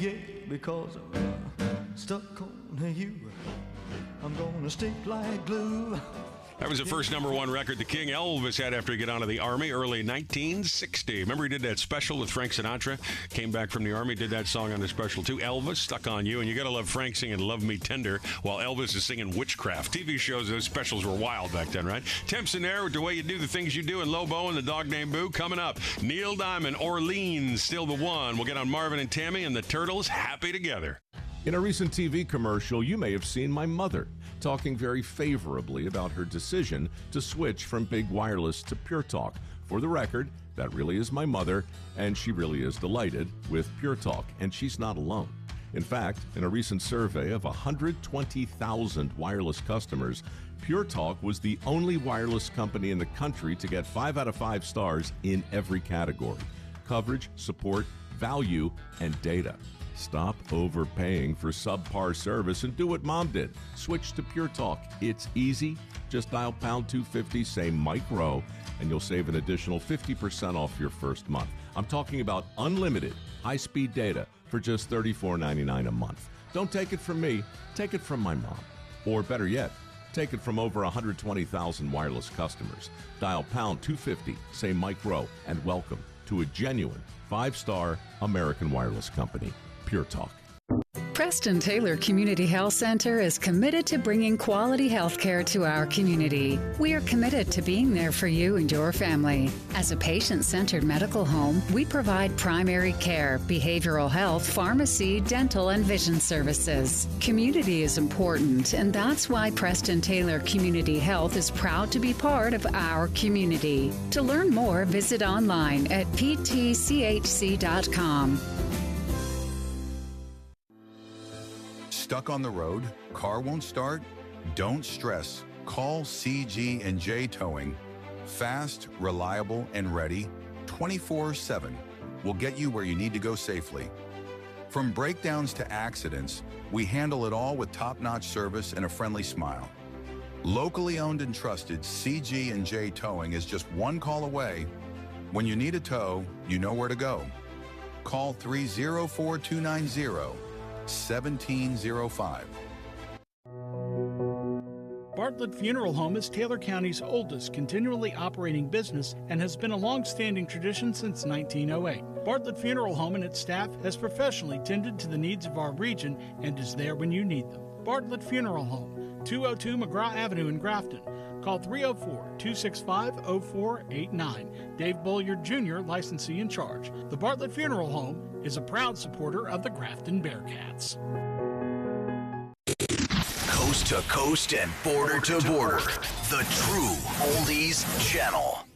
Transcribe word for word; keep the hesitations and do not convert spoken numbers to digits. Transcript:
yet because I'm uh, stuck on you. I'm gonna stick like glue. That was the first number one record the King Elvis had after he got out of the Army, early nineteen sixty. Remember he did that special with Frank Sinatra? Came back from the Army, did that song on the special too. Elvis, Stuck on You. And you got to love Frank singing Love Me Tender while Elvis is singing Witchcraft. T V shows, those specials were wild back then, right? Temps in there with the way you do the things you do, and Lobo and the Dog Named Boo. Coming up, Neil Diamond, Orleans, Still the One. We'll get on Marvin and Tammy and the Turtles, Happy Together. In a recent T V commercial, you may have seen my mother talking very favorably about her decision to switch from Big Wireless to Pure Talk. For the record, that really is my mother, and she really is delighted with Pure Talk, and she's not alone. In fact, in a recent survey of one hundred twenty thousand wireless customers, Pure Talk was the only wireless company in the country to get five out of five stars in every category: coverage, support, value, and data. Stop overpaying for subpar service and do what Mom did. Switch to Pure Talk. It's easy. Just dial pound two fifty, say Mike Rowe, and you'll save an additional fifty percent off your first month. I'm talking about unlimited high-speed data for just thirty-four ninety-nine a month. Don't take it from me. Take it from my mom. Or better yet, take it from over one hundred twenty thousand wireless customers. Dial pound two fifty, say Mike Rowe, and welcome to a genuine five-star American wireless company. Pure Talk. Preston Taylor Community Health Center is committed to bringing quality health care to our community. We are committed to being there for you and your family. As a patient-centered medical home, we provide primary care, behavioral health, pharmacy, dental, and vision services. Community is important, and that's why Preston Taylor Community Health is proud to be part of our community. To learn more, visit online at p t c h c dot com. Stuck on the road? Car won't start? Don't stress. Call C G and J Towing. Fast, reliable, and ready twenty-four seven. We'll get you where you need to go safely. From breakdowns to accidents, we handle it all with top-notch service and a friendly smile. Locally owned and trusted, C G and J Towing is just one call away. When you need a tow, you know where to go. Call three oh four, two nine oh, one seven oh five. Bartlett Funeral Home is Taylor County's oldest continually operating business and has been a long-standing tradition since nineteen oh eight. Bartlett Funeral Home and its staff has professionally tended to the needs of our region and is there when you need them. Bartlett Funeral Home, two oh two McGraw Avenue in Grafton. Call three oh four, two six five, oh four eight nine. Dave Bulliard Junior, licensee in charge. The Bartlett Funeral Home is a proud supporter of the Grafton Bearcats. Coast to coast and border to border. The true Oldies Channel.